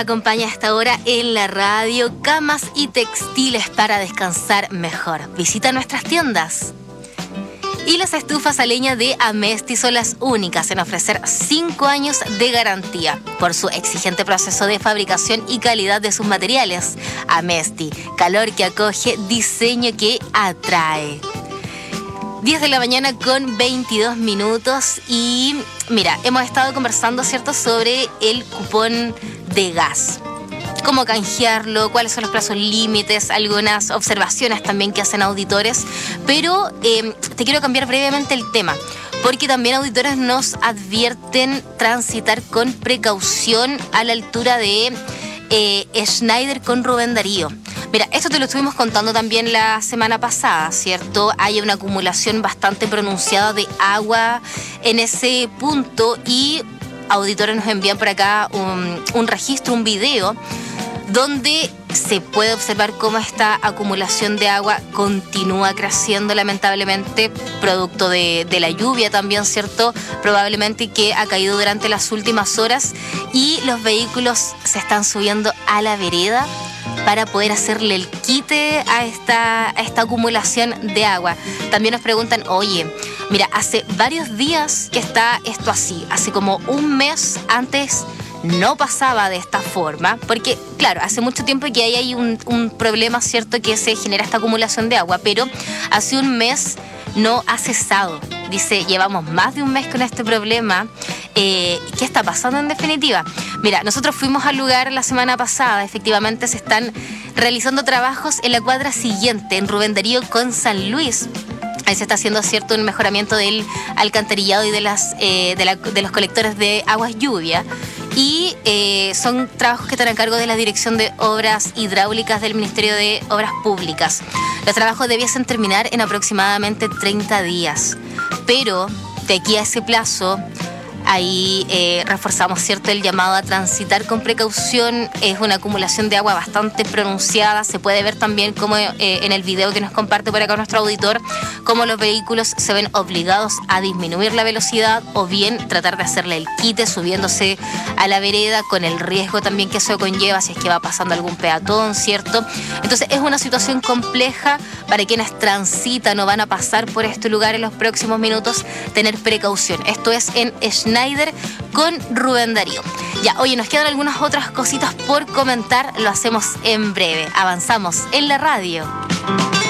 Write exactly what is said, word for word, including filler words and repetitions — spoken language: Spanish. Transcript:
Acompaña hasta ahora en la radio camas y textiles para descansar mejor. Visita nuestras tiendas. Y las estufas a leña de Amesti son las únicas en ofrecer cinco años de garantía por su exigente proceso de fabricación y calidad de sus materiales. Amesti, calor que acoge, diseño que atrae. diez de la mañana con veintidós minutos y mira, hemos estado conversando, ¿cierto?, sobre el cupón de gas. Cómo canjearlo, cuáles son los plazos límites, algunas observaciones también que hacen auditores, pero eh, te quiero cambiar brevemente el tema, porque también auditores nos advierten transitar con precaución a la altura de eh, Schneider con Rubén Darío. Mira, esto te lo estuvimos contando también la semana pasada, ¿cierto? Hay una acumulación bastante pronunciada de agua en ese punto y auditores nos envían por acá un, un registro, un video, donde se puede observar cómo esta acumulación de agua continúa creciendo lamentablemente, producto de, de la lluvia también, ¿cierto? Probablemente que ha caído durante las últimas horas y los vehículos se están subiendo a la vereda para poder hacerle el quite a esta, a esta acumulación de agua. También nos preguntan, oye, mira, hace varios días que está esto así, hace como un mes antes no pasaba de esta forma, porque claro, hace mucho tiempo que hay, hay un, un problema, ¿cierto?, que se genera esta acumulación de agua, pero hace un mes no ha cesado. Dice, llevamos más de un mes con este problema. Eh, ¿Qué está pasando en definitiva? Mira, nosotros fuimos al lugar la semana pasada. Efectivamente se están realizando trabajos en la cuadra siguiente, en Rubén Darío con San Luis. Ahí se está haciendo, cierto, un mejoramiento del alcantarillado y de, las, eh, de, la, de los colectores de aguas lluvia. Y eh, son trabajos que están a cargo de la Dirección de Obras Hidráulicas del Ministerio de Obras Públicas. Los trabajos debiesen terminar en aproximadamente treinta días. Pero de aquí a ese plazo, ahí eh, reforzamos, ¿cierto?, el llamado a transitar con precaución. Es una acumulación de agua bastante pronunciada. Se puede ver también como eh, en el video que nos comparte por acá nuestro auditor, cómo los vehículos se ven obligados a disminuir la velocidad o bien tratar de hacerle el quite subiéndose a la vereda, con el riesgo también que eso conlleva si es que va pasando algún peatón, ¿cierto? Entonces es una situación compleja para quienes transitan o van a pasar por este lugar en los próximos minutos. Tener precaución. Esto es en Schneider con Rubén Darío. Ya, oye, nos quedan algunas otras cositas por comentar. Lo hacemos en breve. Avanzamos en la radio.